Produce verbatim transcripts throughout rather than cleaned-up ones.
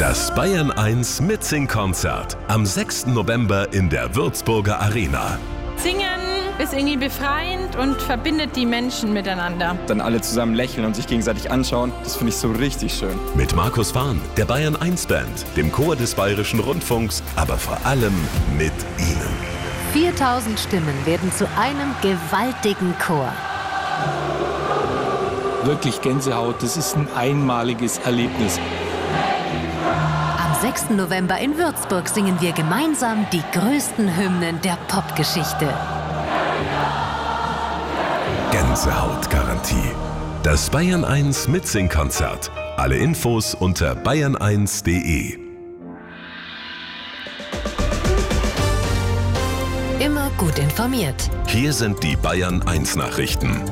Das Bayern eins Mitsing-Konzert am sechsten November in der Würzburger Arena. Singen ist irgendwie befreiend und verbindet die Menschen miteinander. Dann alle zusammen lächeln und sich gegenseitig anschauen, das finde ich so richtig schön. Mit Markus Fahn, der Bayern eins Band, dem Chor des Bayerischen Rundfunks, aber vor allem mit Ihnen. viertausend Stimmen werden zu einem gewaltigen Chor. Wirklich Gänsehaut, das ist ein einmaliges Erlebnis. Am sechsten November in Würzburg singen wir gemeinsam die größten Hymnen der Popgeschichte. Gänsehautgarantie. Das Bayern eins Mitsing-Konzert. Alle Infos unter bayern eins punkt de. Immer gut informiert. Hier sind die Bayern eins Nachrichten.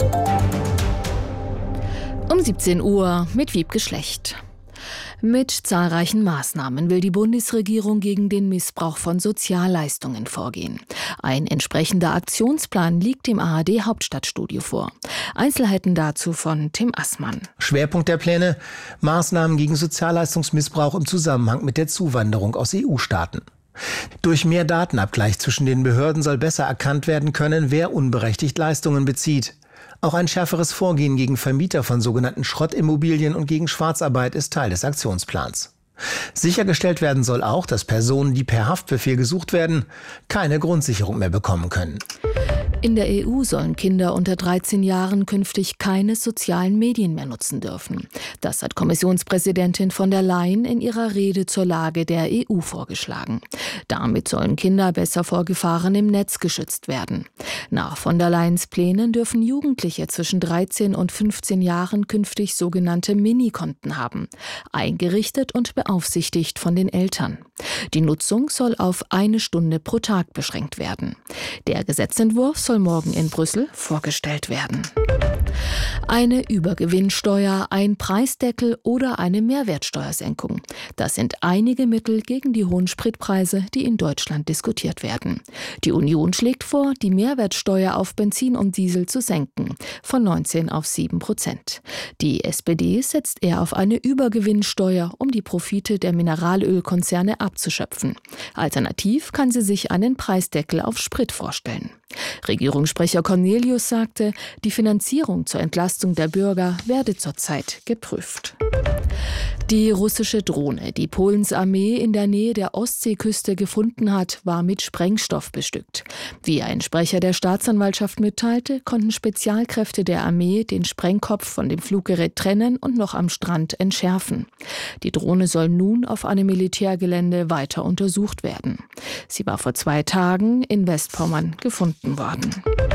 Um siebzehn Uhr mit Wiebke Schlecht. Mit zahlreichen Maßnahmen will die Bundesregierung gegen den Missbrauch von Sozialleistungen vorgehen. Ein entsprechender Aktionsplan liegt dem A R D-Hauptstadtstudio vor. Einzelheiten dazu von Tim Assmann. Schwerpunkt der Pläne: Maßnahmen gegen Sozialleistungsmissbrauch im Zusammenhang mit der Zuwanderung aus E U-Staaten. Durch mehr Datenabgleich zwischen den Behörden soll besser erkannt werden können, wer unberechtigt Leistungen bezieht. Auch ein schärferes Vorgehen gegen Vermieter von sogenannten Schrottimmobilien und gegen Schwarzarbeit ist Teil des Aktionsplans. Sichergestellt werden soll auch, dass Personen, die per Haftbefehl gesucht werden, keine Grundsicherung mehr bekommen können. In der E U sollen Kinder unter dreizehn Jahren künftig keine sozialen Medien mehr nutzen dürfen. Das hat Kommissionspräsidentin von der Leyen in ihrer Rede zur Lage der E U vorgeschlagen. Damit sollen Kinder besser vor Gefahren im Netz geschützt werden. Nach von der Leyens Plänen dürfen Jugendliche zwischen dreizehn und fünfzehn Jahren künftig sogenannte Minikonten haben, eingerichtet und beaufsichtigt von den Eltern. Die Nutzung soll auf eine Stunde pro Tag beschränkt werden. Der Gesetzentwurf soll morgen in Brüssel vorgestellt werden. Eine Übergewinnsteuer, ein Preisdeckel oder eine Mehrwertsteuersenkung. Das sind einige Mittel gegen die hohen Spritpreise, die in Deutschland diskutiert werden. Die Union schlägt vor, die Mehrwertsteuer auf Benzin und Diesel zu senken, von neunzehn auf sieben Prozent. Die S P D setzt eher auf eine Übergewinnsteuer, um die Profite der Mineralölkonzerne abzuschöpfen. Alternativ kann sie sich einen Preisdeckel auf Sprit vorstellen. Regierungssprecher Cornelius sagte, die Finanzierung zur Entlastung der Bürger werde zurzeit geprüft. Die russische Drohne, die Polens Armee in der Nähe der Ostseeküste gefunden hat, war mit Sprengstoff bestückt. Wie ein Sprecher der Staatsanwaltschaft mitteilte, konnten Spezialkräfte der Armee den Sprengkopf von dem Fluggerät trennen und noch am Strand entschärfen. Die Drohne soll nun auf einem Militärgelände weiter untersucht werden. Sie war vor zwei Tagen in Westpommern gefunden worden.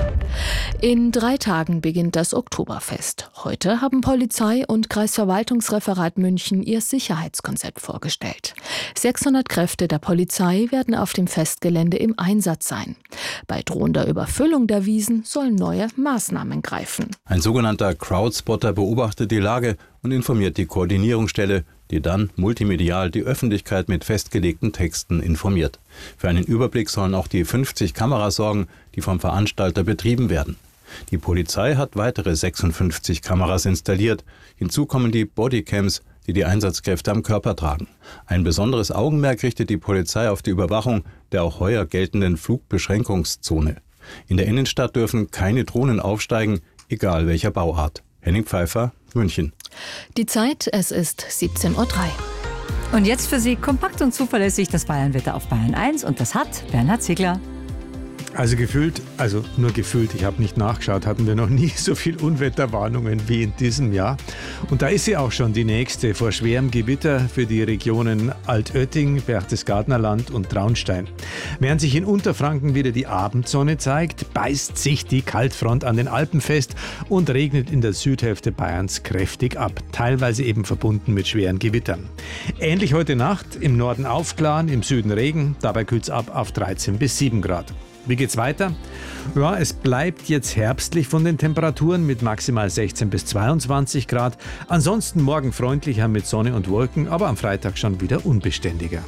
In drei Tagen beginnt das Oktoberfest. Heute haben Polizei und Kreisverwaltungsreferat München ihr Sicherheitskonzept vorgestellt. sechshundert Kräfte der Polizei werden auf dem Festgelände im Einsatz sein. Bei drohender Überfüllung der Wiesen sollen neue Maßnahmen greifen. Ein sogenannter Crowdspotter beobachtet die Lage und informiert die Koordinierungsstelle, die dann multimedial die Öffentlichkeit mit festgelegten Texten informiert. Für einen Überblick sollen auch die fünfzig Kameras sorgen, die vom Veranstalter betrieben werden. Die Polizei hat weitere sechsundfünfzig Kameras installiert. Hinzu kommen die Bodycams, die die Einsatzkräfte am Körper tragen. Ein besonderes Augenmerk richtet die Polizei auf die Überwachung der auch heuer geltenden Flugbeschränkungszone. In der Innenstadt dürfen keine Drohnen aufsteigen, egal welcher Bauart. Henning Pfeiffer, München. Die Zeit, es ist siebzehn Uhr drei. Und jetzt für Sie kompakt und zuverlässig das Bayernwetter auf Bayern eins und das hat Bernhard Ziegler. Also gefühlt, also nur gefühlt, ich habe nicht nachgeschaut, hatten wir noch nie so viel Unwetterwarnungen wie in diesem Jahr. Und da ist sie auch schon, die nächste, vor schwerem Gewitter für die Regionen Altötting, Berchtesgadener Land und Traunstein. Während sich in Unterfranken wieder die Abendsonne zeigt, beißt sich die Kaltfront an den Alpen fest und regnet in der Südhälfte Bayerns kräftig ab, teilweise eben verbunden mit schweren Gewittern. Ähnlich heute Nacht, im Norden Aufklaren, im Süden Regen, dabei kühlt es ab auf dreizehn bis sieben Grad. Wie geht's weiter? Ja, es bleibt jetzt herbstlich von den Temperaturen mit maximal sechzehn bis zweiundzwanzig Grad. Ansonsten morgen freundlicher mit Sonne und Wolken, aber am Freitag schon wieder unbeständiger.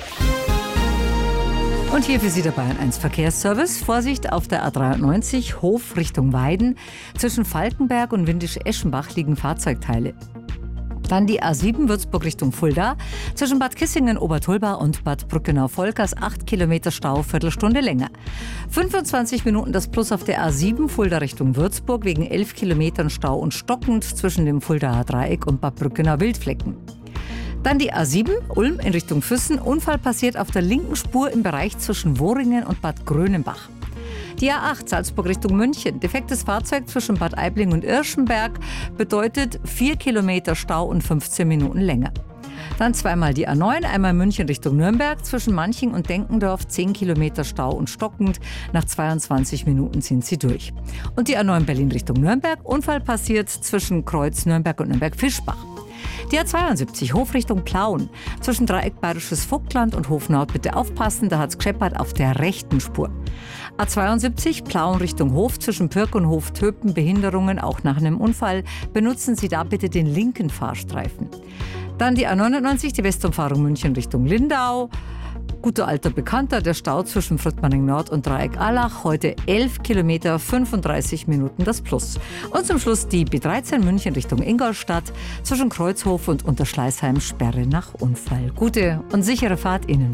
Und hier für Sie der Bayern eins Verkehrsservice. Vorsicht auf der A dreiundneunzig, Hof Richtung Weiden. Zwischen Falkenberg und Windisch-Eschenbach liegen Fahrzeugteile. Dann die A sieben Würzburg Richtung Fulda. Zwischen Bad Kissingen, Obertulba und Bad Brückenau-Volkers acht Kilometer Stau, Viertelstunde länger. fünfundzwanzig Minuten das Plus auf der A sieben Fulda Richtung Würzburg wegen elf Kilometern Stau und stockend zwischen dem Fuldaer Dreieck und Bad Brückenau-Wildflecken. Dann die A sieben, Ulm in Richtung Füssen. Unfall passiert auf der linken Spur im Bereich zwischen Wohringen und Bad Grönenbach. Die A acht, Salzburg Richtung München. Defektes Fahrzeug zwischen Bad Aibling und Irschenberg bedeutet vier Kilometer Stau und fünfzehn Minuten länger. Dann zweimal die A neun, einmal München Richtung Nürnberg. Zwischen Manching und Denkendorf zehn Kilometer Stau und stockend. Nach zweiundzwanzig Minuten sind sie durch. Und die A neun Berlin Richtung Nürnberg. Unfall passiert zwischen Kreuz Nürnberg und Nürnberg-Fischbach. Die A zweiundsiebzig, Hof Richtung Plauen. Zwischen Dreieck Bayerisches Vogtland und Hofnord bitte aufpassen, da hat's gescheppert auf der rechten Spur. A zweiundsiebzig, Plauen Richtung Hof. Zwischen Pirk und Hof Töpen Behinderungen, auch nach einem Unfall. Benutzen Sie da bitte den linken Fahrstreifen. Dann die A neunundneunzig, die Westumfahrung München Richtung Lindau. Guter alter Bekannter, der Stau zwischen Fröttmanning Nord und Dreieck Allach. Heute elf Kilometer, fünfunddreißig Minuten das Plus. Und zum Schluss die B dreizehn München Richtung Ingolstadt. Zwischen Kreuzhof und Unterschleißheim Sperre nach Unfall. Gute und sichere Fahrt Ihnen.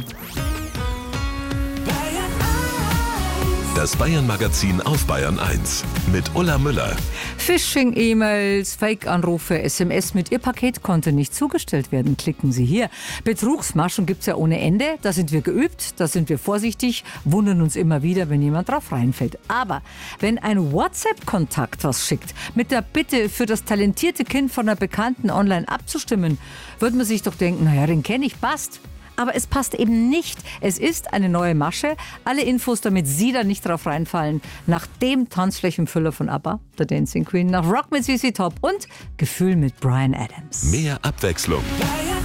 Das Bayern-Magazin auf Bayern eins mit Ulla Müller. Phishing-E-Mails, Fake-Anrufe, S M S mit Ihr Paket konnte nicht zugestellt werden. Klicken Sie hier. Betrugsmaschen gibt es ja ohne Ende. Da sind wir geübt, da sind wir vorsichtig, wundern uns immer wieder, wenn jemand drauf reinfällt. Aber wenn ein WhatsApp-Kontakt was schickt, mit der Bitte für das talentierte Kind von einer Bekannten online abzustimmen, würde man sich doch denken, naja, den kenne ich, passt. Aber es passt eben nicht. Es ist eine neue Masche. Alle Infos, damit Sie da nicht drauf reinfallen. Nach dem Tanzflächenfüller von ABBA, der Dancing Queen, nach Rock mit C C Top und Gefühl mit Bryan Adams. Mehr Abwechslung.